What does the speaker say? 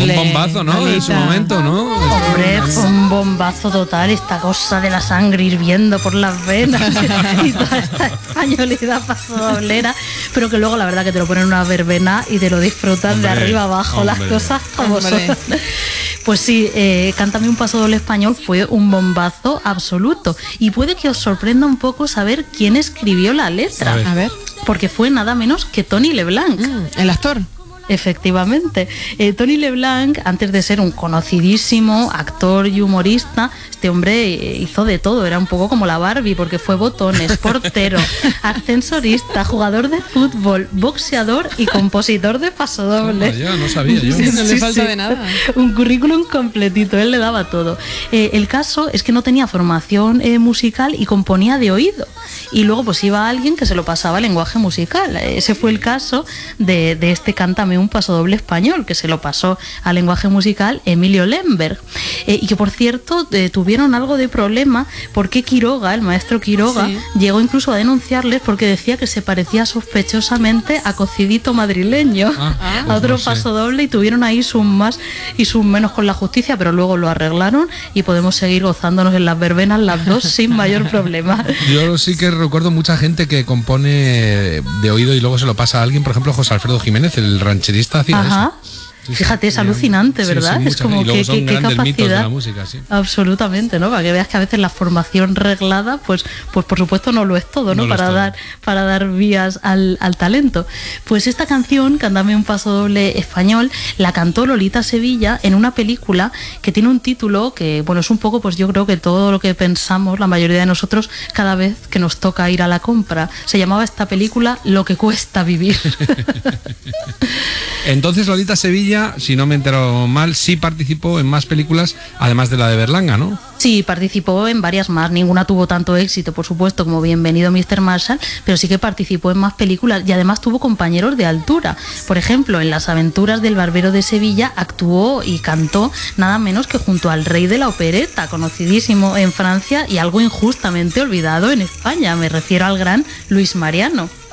un bombazo, ¿no? En su momento, ¿no? Hombre, fue un bombazo total, esta cosa de la sangre hirviendo por las venas y toda esta españolidad pasodoblera, pero que luego la verdad que te lo ponen en una verbena y te lo disfrutas de arriba abajo, las cosas como son. Pues sí, Cántame un pasodoble español fue un bombazo absoluto y puede que os sorprenda un poco saber quién escribió la letra. A ver. Porque fue nada menos que Tony Leblanc. El actor. Efectivamente. Tony Leblanc, antes de ser un conocidísimo actor y humorista, este hombre hizo de todo, era un poco como la Barbie, porque fue botones, portero, ascensorista, jugador de fútbol, boxeador y compositor de pasodoble. Ya, no sabía yo. No le falta de nada. Un currículum completito, él le daba todo. El caso es que no tenía formación musical y componía de oído. Y luego pues iba alguien que se lo pasaba al lenguaje musical. Ese fue el caso de este Cántame un pasodoble español, que se lo pasó al lenguaje musical Emilio Lemberg. Y que por cierto tuvieron algo de problema porque Quiroga, el maestro Quiroga, llegó incluso a denunciarles porque decía que se parecía sospechosamente a Cocidito madrileño, a otro pasodoble, y tuvieron ahí sus más y sus menos con la justicia, pero luego lo arreglaron y podemos seguir gozándonos en las verbenas las dos sin mayor problema. Yo sí que recuerdo mucha gente que compone de oído y luego se lo pasa a alguien, por ejemplo José Alfredo Jiménez, el rancherista, hacía eso. Fíjate, es alucinante, ¿verdad? Sí, es como y luego qué mitos de capacidad. la música, sí. Absolutamente, ¿no? Para que veas que a veces la formación reglada, pues por supuesto no lo es todo, ¿no? Para dar vías al talento. Pues esta canción, Cántame un pasodoble español, la cantó Lolita Sevilla en una película que tiene un título que, bueno, es un poco, pues yo creo que todo lo que pensamos, la mayoría de nosotros, cada vez que nos toca ir a la compra. Se llamaba esta película Lo que cuesta vivir. Entonces Lolita Sevilla, si no me entero mal, sí participó en más películas, además de la de Berlanga, ¿no? Sí, participó en varias más. Ninguna tuvo tanto éxito, por supuesto, como Bienvenido Mr. Marshall, pero sí que participó en más películas y además tuvo compañeros de altura. Por ejemplo, en Las aventuras del barbero de Sevilla actuó y cantó nada menos que junto al rey de la opereta, conocidísimo en Francia y algo injustamente olvidado en España. Me refiero al gran Luis Mariano.